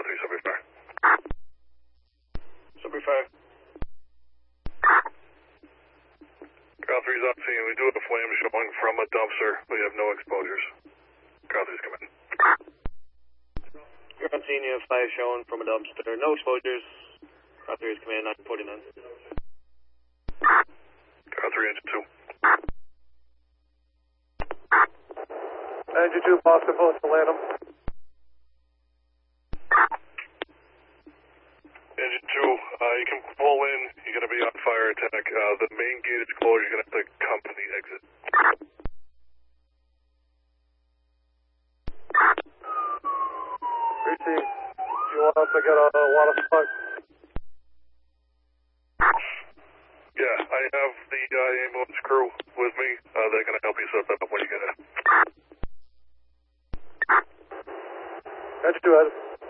3, subway fire. Subway fire. Ground 3's on scene. We do have a flame showing from a dumpster. We have no exposures. Ground 3's come in. Ground scene, you have fire showing from a dumpster. No exposures. Ground 3 is command 949. Ground 3, engine 2. Engine 2, possible to land them. Engine 2, you can pull in. You're going to be on fire attack. The main gate is closed. You're going to have to come to the exit. Receive. Do you want us to get a water supply? Yeah, I have the ambulance crew with me. They're going to help you set that up when you get in. Engine 2, head.